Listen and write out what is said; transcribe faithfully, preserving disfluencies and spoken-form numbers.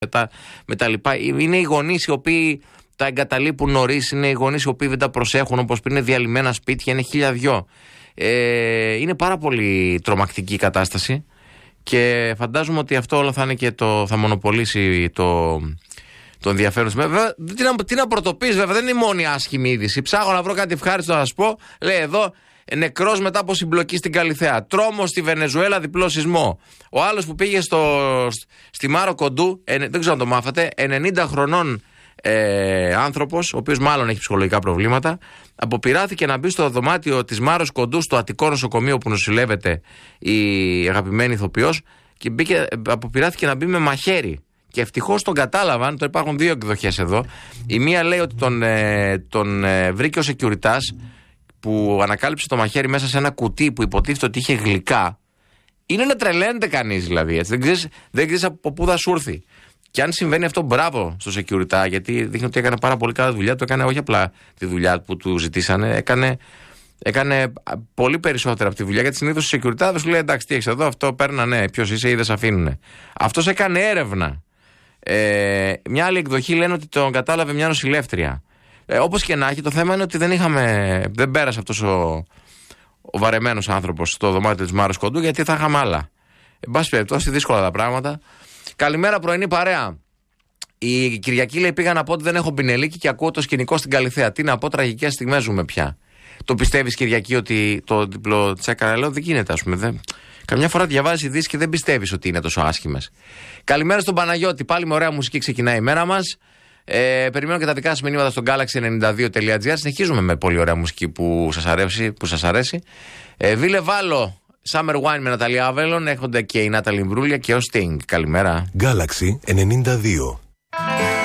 με τα, με τα λοιπά. Είναι οι γονείς οι οποίοι τα εγκαταλείπουν νωρίς, είναι οι γονείς οι οποίοι δεν τα προσέχουν, όπως πριν είναι διαλυμένα σπίτια, είναι χίλια δυο. Ε, είναι πάρα πολύ τρομακτική η κατάσταση και φαντάζομαι ότι αυτό όλο θα είναι και το, θα μονοπολίσει το, το ενδιαφέρον. Βέβαια, τι να, τι να πρωτοπείς, βέβαια, δεν είναι η μόνη άσχημη είδηση. Ψάχνω να βρω κάτι ευχάριστο να σας πω. Λέει εδώ, νεκρός μετά από συμπλοκή στην Καλιθέα. Τρόμος στη Βενεζουέλα, διπλό σεισμό. Ο άλλος που πήγε στο, στη Μάρο Κοντού, ε, δεν ξέρω αν το μάθατε, ενενήντα χρονών ε, άνθρωπος, ο οποίος μάλλον έχει ψυχολογικά προβλήματα, αποπειράθηκε να μπει στο δωμάτιο της Μάρος Κοντού, στο Αττικό νοσοκομείο που νοσηλεύεται η αγαπημένη ηθοποιός, και μπήκε, αποπειράθηκε να μπει με μαχαίρι. Και ευτυχώς τον κατάλαβαν. Τώρα υπάρχουν δύο εκδοχές εδώ. Η μία λέει ότι τον, ε, τον ε, βρήκε ο σεκιουριτάς, που ανακάλυψε το μαχαίρι μέσα σε ένα κουτί που υποτίθεται ότι είχε γλυκά. Είναι να τρελαίνεται κανείς δηλαδή. Έτσι. Δεν ξέρεις, δεν ξέρεις από πού θα σου έρθει. Και αν συμβαίνει αυτό, μπράβο στο security, γιατί δείχνει ότι έκανε πάρα πολύ καλά δουλειά. Το έκανε όχι απλά τη δουλειά που του ζητήσανε, έκανε, έκανε πολύ περισσότερα από τη δουλειά. Γιατί συνήθως το security δεν σου λέει εντάξει, τι έχεις εδώ, αυτό παίρνανε, ποιος είσαι ή δεν σε αφήνουνε. Αυτός έκανε έρευνα. Ε, μια άλλη εκδοχή λένε ότι τον κατάλαβε μια νοσηλεύτρια. Ε, όπως και να έχει, το θέμα είναι ότι δεν είχαμε, δεν πέρασε αυτός ο, ο βαρεμένος άνθρωπος στο δωμάτιο της Μάρος Κοντού, γιατί θα είχαμε άλλα. Εν πάση περιπτώσει, δύσκολα τα πράγματα. Καλημέρα, πρωινή παρέα. Η Κυριακή λέει: πήγα να πω ότι δεν έχω πινελίκι και ακούω το σκηνικό στην Καλιθέα. Τι να πω, τραγικές στιγμές ζούμε πια. Το πιστεύεις, Κυριακή, ότι το διπλό τσέκαρα? Λέω: δεν γίνεται, ας πούμε. Δεν... Καμιά φορά διαβάζεις ειδήσεις και δεν πιστεύεις ότι είναι τόσο άσχημες. Καλημέρα στον Παναγιώτη. Πάλι με ωραία μουσική ξεκινάει η μέρα μας. Ε, περιμένω και τα δικά σας μηνύματα στο galaxy ενενήντα δύο τελεία τζι άρ. Συνεχίζουμε με πολύ ωραία μουσική που σας αρέσει. Που σας αρέσει. Ε, Βίλε Βάλο, Summer Wine με Ναταλία Άβελον. Έχονται και η Νάταλη Μπρούλια και ο Sting. Καλημέρα. Galaxy ενενήντα δύο.